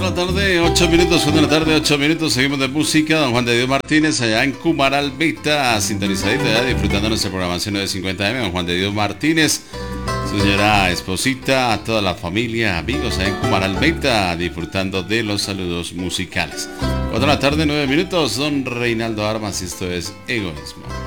tarde, 8 minutos, 4 de la tarde, 8 minutos, seguimos de música. Don Juan de Dios Martínez, allá en Cumaralbita, sintonizadito, ya disfrutando nuestra programación 950M. Don Juan de Dios Martínez, su señora esposita, a toda la familia, amigos, allá en Cumaralbita, disfrutando de los saludos musicales. 4 de la tarde, 9 minutos, don Reinaldo Armas, y esto es Egoísmo.